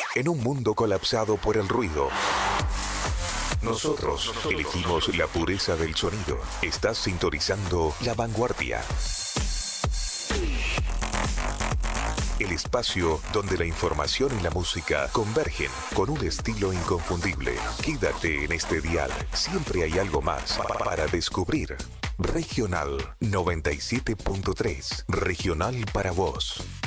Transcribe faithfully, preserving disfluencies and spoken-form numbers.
En un mundo colapsado por el ruido, nosotros elegimos la pureza del sonido. Estás sintonizando La Vanguardia. El espacio donde la información y la música convergen con un estilo inconfundible. Quédate en este dial. Siempre hay algo más pa- para descubrir. Regional noventa y siete punto tres. Regional para vos.